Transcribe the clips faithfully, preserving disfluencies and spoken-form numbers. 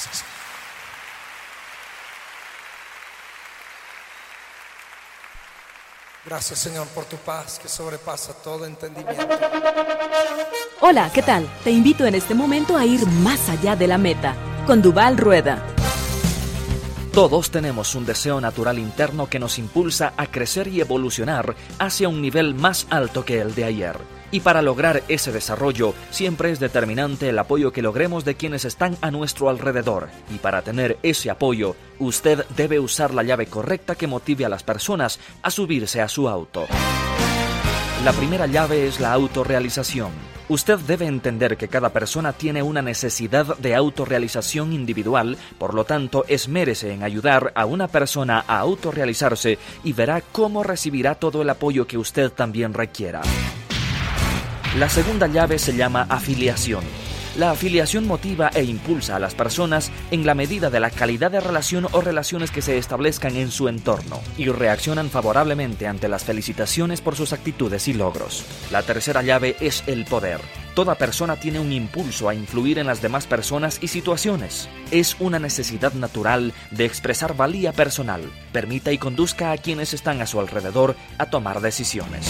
Gracias. Gracias, Señor, por tu paz que sobrepasa todo entendimiento. Hola, ¿qué tal? Te invito en este momento a ir más allá de la meta con Duvall Rueda. Todos tenemos un deseo natural interno que nos impulsa a crecer y evolucionar hacia un nivel más alto que el de ayer. Y para lograr ese desarrollo, siempre es determinante el apoyo que logremos de quienes están a nuestro alrededor. Y para tener ese apoyo, usted debe usar la llave correcta que motive a las personas a subirse a su auto. La primera llave es la autorrealización. Usted debe entender que cada persona tiene una necesidad de autorrealización individual, por lo tanto, esmérese en ayudar a una persona a autorrealizarse y verá cómo recibirá todo el apoyo que usted también requiera. La segunda llave se llama afiliación. La afiliación motiva e impulsa a las personas en la medida de la calidad de relación o relaciones que se establezcan en su entorno y reaccionan favorablemente ante las felicitaciones por sus actitudes y logros. La tercera llave es el poder. Toda persona tiene un impulso a influir en las demás personas y situaciones. Es una necesidad natural de expresar valía personal. Permita y conduzca a quienes están a su alrededor a tomar decisiones.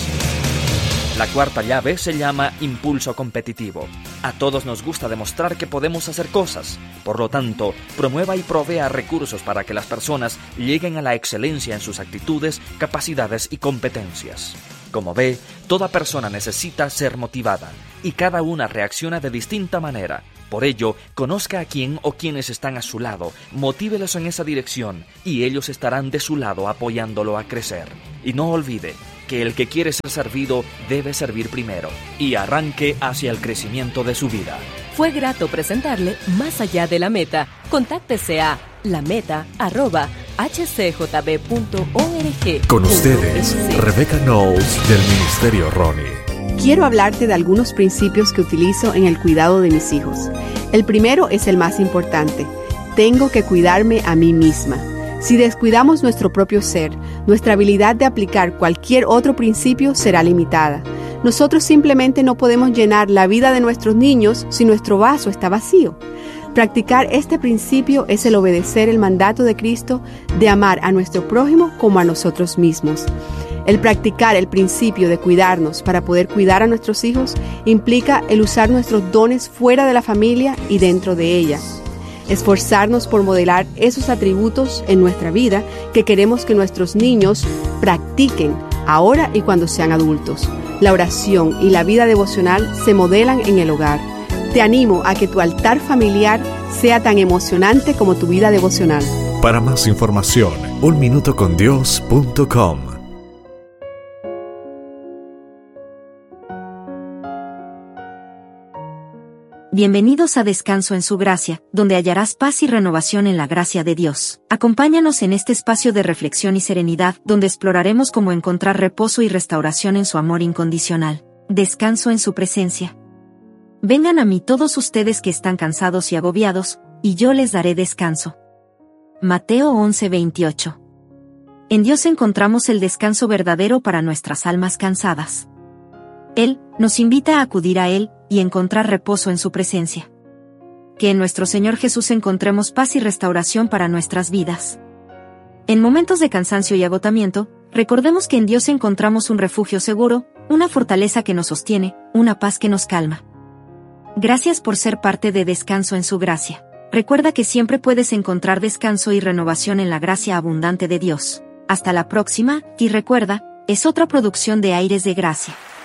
La cuarta llave se llama impulso competitivo. A todos nos gusta demostrar que podemos hacer cosas. Por lo tanto, promueva y provea recursos para que las personas lleguen a la excelencia en sus actitudes, capacidades y competencias. Como ve, toda persona necesita ser motivada y cada una reacciona de distinta manera. Por ello, conozca a quién o quienes están a su lado, motívelos en esa dirección y ellos estarán de su lado apoyándolo a crecer. Y no olvide que el que quiere ser servido debe servir primero y arranque hacia el crecimiento de su vida. Fue grato presentarle Más Allá de la Meta. Contáctese a lameta arroba h c j b punto org. Con ustedes, Rebecca Knowles del Ministerio Ronnie. Quiero hablarte de algunos principios que utilizo en el cuidado de mis hijos. El primero es el más importante. Tengo que cuidarme a mí misma. Si descuidamos nuestro propio ser, nuestra habilidad de aplicar cualquier otro principio será limitada. Nosotros simplemente no podemos llenar la vida de nuestros niños si nuestro vaso está vacío. Practicar este principio es el obedecer el mandato de Cristo de amar a nuestro prójimo como a nosotros mismos. El practicar el principio de cuidarnos para poder cuidar a nuestros hijos implica el usar nuestros dones fuera de la familia y dentro de ella. Esforzarnos por modelar esos atributos en nuestra vida que queremos que nuestros niños practiquen ahora y cuando sean adultos. La oración y la vida devocional se modelan en el hogar. Te animo a que tu altar familiar sea tan emocionante como tu vida devocional. Para más información, un minuto con dios punto com. Bienvenidos a Descanso en su Gracia, donde hallarás paz y renovación en la gracia de Dios. Acompáñanos en este espacio de reflexión y serenidad, donde exploraremos cómo encontrar reposo y restauración en su amor incondicional. Descanso en su presencia. Vengan a mí todos ustedes que están cansados y agobiados, y yo les daré descanso. Mateo once veintiocho. En Dios encontramos el descanso verdadero para nuestras almas cansadas. Él nos invita a acudir a Él y encontrar reposo en su presencia. Que en nuestro Señor Jesús encontremos paz y restauración para nuestras vidas. En momentos de cansancio y agotamiento, recordemos que en Dios encontramos un refugio seguro, una fortaleza que nos sostiene, una paz que nos calma. Gracias por ser parte de Descanso en su Gracia. Recuerda que siempre puedes encontrar descanso y renovación en la gracia abundante de Dios. Hasta la próxima, y recuerda, es otra producción de Aires de Gracia.